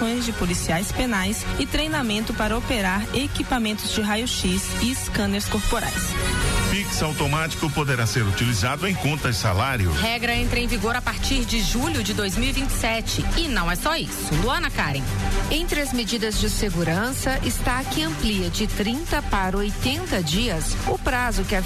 capacitações de policiais penais e treinamento para operar equipamentos de raio-x e scanners corporais. Pix automático poderá ser utilizado em contas salário. Regra entra em vigor a partir de julho de 2027. E não é só isso. Luana Karen. Entre as medidas de segurança está a que amplia de 30 para 80 dias o prazo que a